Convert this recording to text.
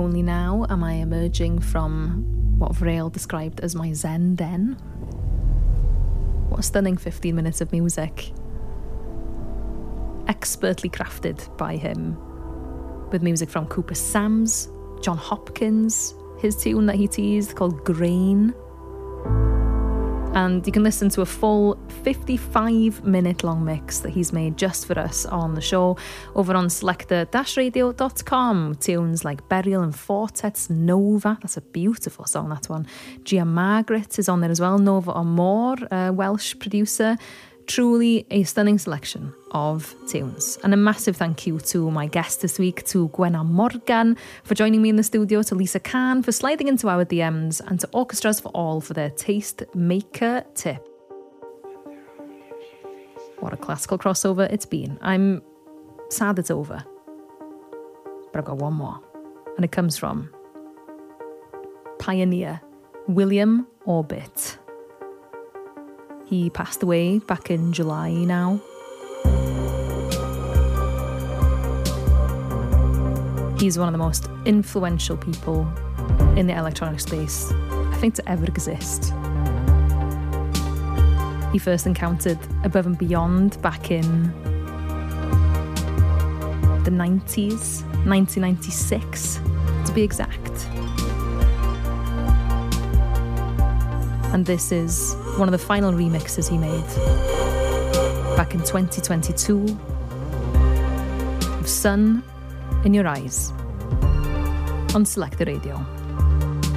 Only now am I emerging from what Vrel described as my Zen den. What a stunning 15 minutes of music. Expertly crafted by him, with music from Cooper Sams, John Hopkins, his tune that he teased called Grain. And you can listen to a full 55-minute long mix that he's made just for us on the show over on selector-radio.com. Tunes like Burial and Fortet's Nova, that's a beautiful song, that one. Gia Margaret is on there as well, Nova Amor, a Welsh producer. Truly a stunning selection of tunes. And a massive thank you to my guest this week, to Gwenna Morgan for joining me in the studio, to Lisa Khan for sliding into our DMs, and to Orchestras for All for their taste maker tip. What a classical crossover it's been. I'm sad it's over, but I've got one more, and it comes from pioneer William Orbit. He passed away back in July now. He's one of the most influential people in the electronic space, I think, to ever exist. He first encountered Above and Beyond back in the 90s, 1996 to be exact. And this is one of the final remixes he made back in 2022 of Sun in Your Eyes on Selector Radio.